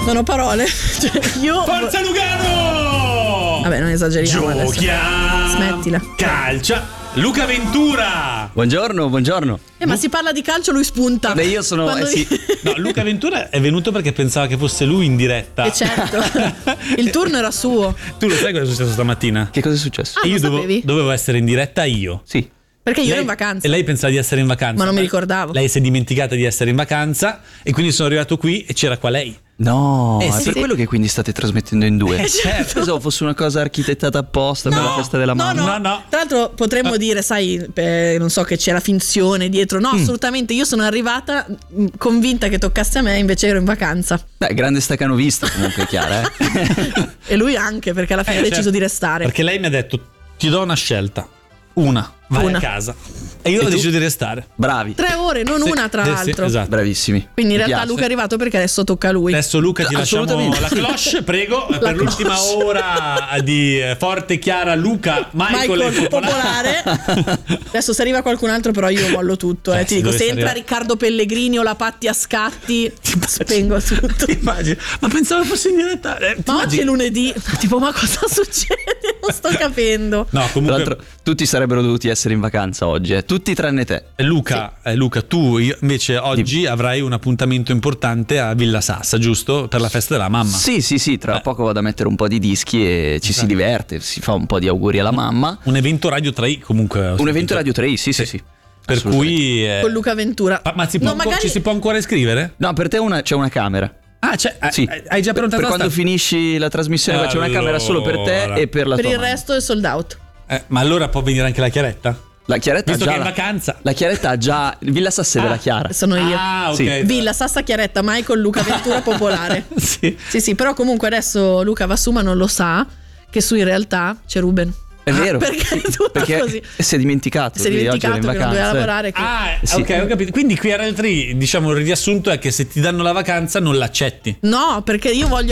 Non ho parole. Cioè, io. Forza Lugano! Vabbè, non esageriamo. Giochiamo. Smettila. Calcia. Luca Ventura. Buongiorno. Ma si parla di calcio, lui spunta. Beh, io sono. Quando Sì. No, Luca Ventura è venuto perché pensava che fosse lui in diretta. certo. Il turno era suo. Tu lo sai cosa è successo stamattina? Che cosa è successo? Ah, E io lo sapevi? dovevo essere in diretta io. Sì. Perché io Lei- ero in vacanza. E lei pensava di essere in vacanza. Ma non mi ricordavo. Lei si è dimenticata di essere in vacanza e quindi sono arrivato qui e c'era qua lei. No, Eh è sì. per quello che quindi state trasmettendo in due. certo. Pensavo fosse una cosa architettata apposta per la festa della mamma. No. Tra l'altro potremmo dire, sai, non so, che c'è la finzione dietro. No, assolutamente. Io sono arrivata convinta che toccasse a me, invece ero in vacanza. Beh, grande stacanovista comunque, Chiara, E lui anche, perché alla fine ha deciso certo. di restare. Perché lei mi ha detto: ti do una scelta. Vai Una. a casa. E io ho deciso di restare. Bravi, 3 ore, non Sì, una, tra sì, l'altro. esatto. bravissimi. Quindi in Mi realtà piace. Luca è arrivato perché adesso tocca a lui. Adesso Luca ti lasciamo Assolutamente. la cloche, prego, per l'ultima ora di Forte Chiara Luca, Michael e Popolare. Adesso se arriva qualcun altro però io mollo tutto. Ti se dico, dovesse se entra arrivare- Riccardo Pellegrini o la Patti a scatti, spengo tutto. Immagini. Ma pensavo fosse in diretta. Ma oggi è lunedì. Tipo, ma cosa succede? Non sto capendo. No, Tra comunque l'altro, tutti sarebbero dovuti essere in vacanza oggi, tutti tranne te. Luca, tu invece oggi avrai un appuntamento importante a Villa Sassa, giusto? Per la festa della mamma. Sì, tra poco vado a mettere un po' di dischi e ci si diverte, si fa un po' di auguri alla mamma. Un evento Radio 3 comunque. ho Un sentito. evento Radio 3, sì. Per cui Con Luca Ventura. ma ci si può ancora iscrivere? No, per te c'è una camera. Ah, Sì. hai già prenotato per la quando stanza? finisci la trasmissione c'è una camera solo per te Allora. e per la Per tua il mamma. resto è sold out. Ma allora può venire anche la Chiaretta? La Chiaretta Visto ha già che è in vacanza. La Chiaretta ha già Villa Sassa della Chiara. Sono io. Ah, ok. Sì. Villa Sassa Chiaretta, Michael, Luca Ventura Popolare. Sì. Sì, però comunque adesso Luca Vassuma non lo sa che su in realtà c'è Ruben. È vero. Perché è tutto perché così. si è dimenticato. Si è lui oggi era dimenticato in che non doveva vacanza. lavorare. Che... Ah, Sì. ok, ho capito. Quindi qui a Radio 3, diciamo, il riassunto è che se ti danno la vacanza non l'accetti. No, perché io voglio